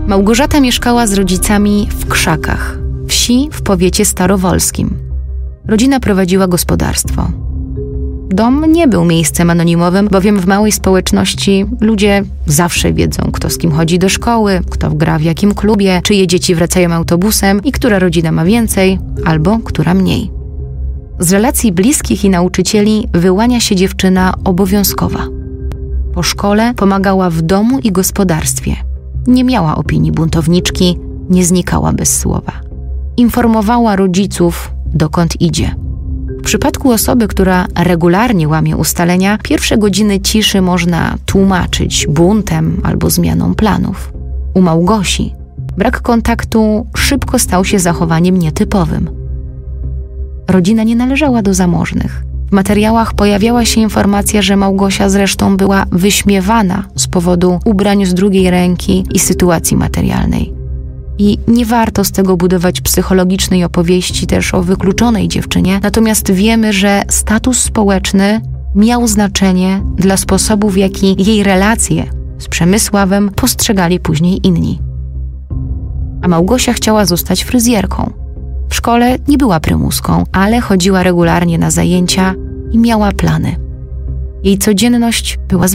Małgorzata mieszkała z rodzicami w Krzakach, wsi w powiecie starowolskim. Rodzina prowadziła gospodarstwo. Dom nie był miejscem anonimowym, bowiem w małej społeczności ludzie zawsze wiedzą, kto z kim chodzi do szkoły, kto gra w jakim klubie, czyje dzieci wracają autobusem i która rodzina ma więcej albo która mniej. Z relacji bliskich i nauczycieli wyłania się dziewczyna obowiązkowa. Po szkole pomagała w domu i gospodarstwie. Nie miała opinii buntowniczki, nie znikała bez słowa. Informowała rodziców, dokąd idzie. W przypadku osoby, która regularnie łamie ustalenia, pierwsze godziny ciszy można tłumaczyć buntem albo zmianą planów. U Małgosi brak kontaktu szybko stał się zachowaniem nietypowym. Rodzina nie należała do zamożnych. W materiałach pojawiała się informacja, że Małgosia zresztą była wyśmiewana z powodu ubrań z drugiej ręki i sytuacji materialnej. I nie warto z tego budować psychologicznej opowieści też o wykluczonej dziewczynie, natomiast wiemy, że status społeczny miał znaczenie dla sposobu, w jaki jej relacje z Przemysławem postrzegali później inni. A Małgosia chciała zostać fryzjerką. W szkole nie była prymuską, ale chodziła regularnie na zajęcia i miała plany. Jej codzienność była